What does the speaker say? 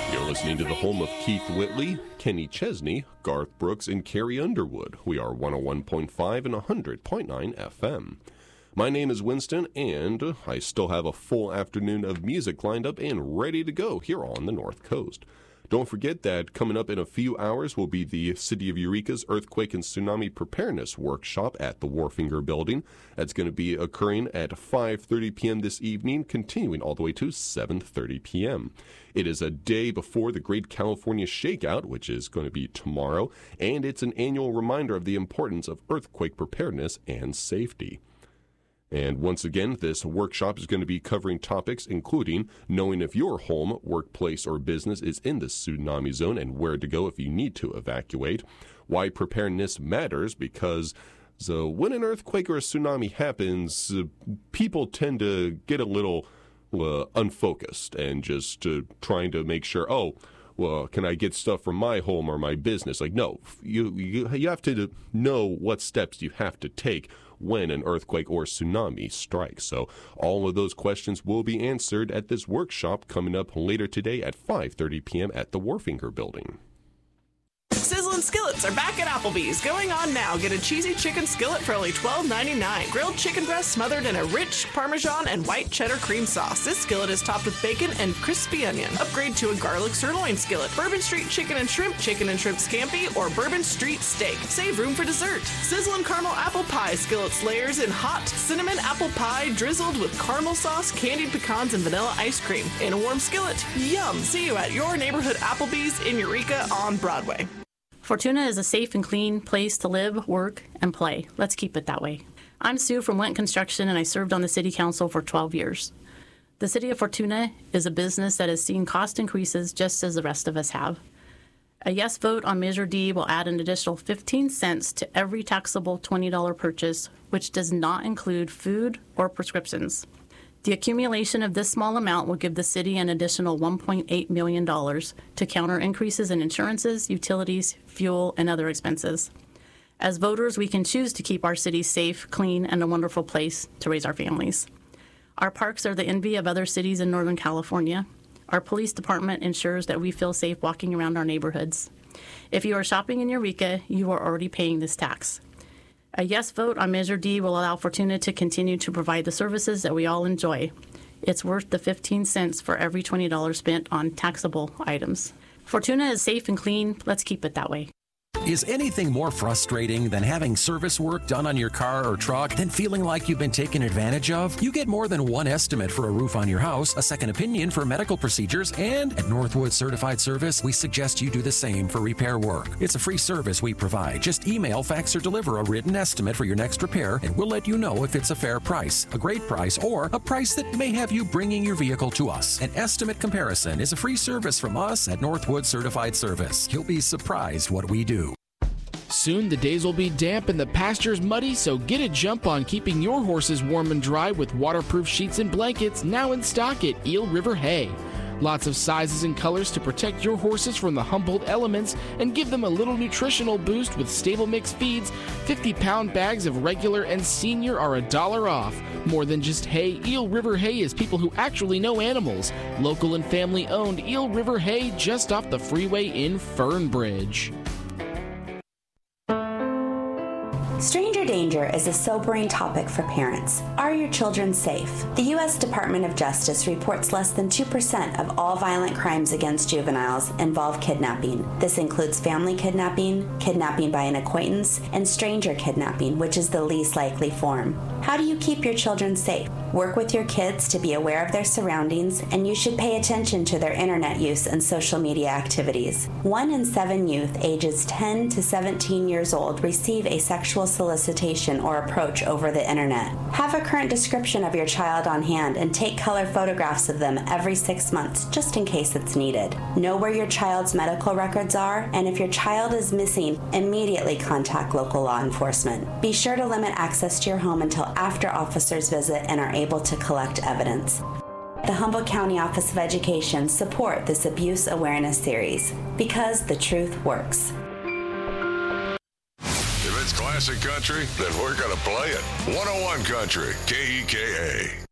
You're listening to the home of Keith Whitley, Kenny Chesney, Garth Brooks, and Carrie Underwood. We are 101.5 and 100.9 FM. My name is Winston, and I still have a full afternoon of music lined up and ready to go here on the North Coast. Don't forget that coming up in a few hours will be the City of Eureka's Earthquake and Tsunami Preparedness Workshop at the Warfinger Building. That's going to be occurring at 5:30 p.m. this evening, continuing all the way to 7:30 p.m. It is a day before the Great California Shakeout, which is going to be tomorrow, and it's an annual reminder of the importance of earthquake preparedness and safety. And once again, this workshop is going to be covering topics including knowing if your home, workplace, or business is in the tsunami zone and where to go if you need to evacuate, why preparedness matters, because when an earthquake or a tsunami happens, people tend to get a little unfocused and just trying to make sure, can I get stuff from my home or my business? Like, no, you have to know what steps you have to take when an earthquake or tsunami strikes. So all of those questions will be answered at this workshop coming up later today at 5:30 p.m. at the Warfinger Building. Sizzlin' skillets are back at Applebee's. Going on now. Get a cheesy chicken skillet for only $12.99. Grilled chicken breast smothered in a rich Parmesan and white cheddar cream sauce. This skillet is topped with bacon and crispy onion. Upgrade to a garlic sirloin skillet. Bourbon Street chicken and shrimp scampi, or Bourbon Street steak. Save room for dessert. Sizzlin' caramel apple pie skillets layers in hot cinnamon apple pie drizzled with caramel sauce, candied pecans, and vanilla ice cream. In a warm skillet. Yum! See you at your neighborhood Applebee's in Eureka on Broadway. Fortuna is a safe and clean place to live, work, and play. Let's keep it that way. I'm Sue from Went Construction, and I served on the City Council for 12 years. The City of Fortuna is a business that has seen cost increases just as the rest of us have. A yes vote on Measure D will add an additional 15 cents to every taxable $20 purchase, which does not include food or prescriptions. The accumulation of this small amount will give the city an additional $1.8 million to counter increases in insurances, utilities, fuel, and other expenses. As voters, we can choose to keep our city safe, clean, and a wonderful place to raise our families. Our parks are the envy of other cities in Northern California. Our police department ensures that we feel safe walking around our neighborhoods. If you are shopping in Eureka, you are already paying this tax. A yes vote on Measure D will allow Fortuna to continue to provide the services that we all enjoy. It's worth the 15 cents for every $20 spent on taxable items. Fortuna is safe and clean. Let's keep it that way. Is anything more frustrating than having service work done on your car or truck than feeling like you've been taken advantage of? You get more than one estimate for a roof on your house, a second opinion for medical procedures, and at Northwood Certified Service, we suggest you do the same for repair work. It's a free service we provide. Just email, fax, or deliver a written estimate for your next repair, and we'll let you know if it's a fair price, a great price, or a price that may have you bringing your vehicle to us. An estimate comparison is a free service from us at Northwood Certified Service. You'll be surprised what we do. Soon the days will be damp and the pastures muddy, so get a jump on keeping your horses warm and dry with waterproof sheets and blankets now in stock at Eel River Hay. Lots of sizes and colors to protect your horses from the Humboldt elements and give them a little nutritional boost with stable mix feeds. 50-pound bags of regular and senior are $1 off. More than just hay, Eel River Hay is people who actually know animals. Local and family owned, Eel River Hay just off the freeway in Fernbridge. Stranger danger is a sobering topic for parents. Are your children safe? The U.S. Department of Justice reports less than 2% of all violent crimes against juveniles involve kidnapping. This includes family kidnapping, kidnapping by an acquaintance, and stranger kidnapping, which is the least likely form. How do you keep your children safe? Work with your kids to be aware of their surroundings, and you should pay attention to their internet use and social media activities. 1 in 7 youth ages 10 to 17 years old receive a sexual solicitation or approach over the internet. Have a current description of your child on hand and take color photographs of them every 6 months, just in case it's needed. Know where your child's medical records are, and if your child is missing, immediately contact local law enforcement. Be sure to limit access to your home until after officers visit and are able to collect evidence. The Humboldt County Office of Education support this abuse awareness series because the truth works. If it's classic country, then we're going to play it. 101 Country, KEKA.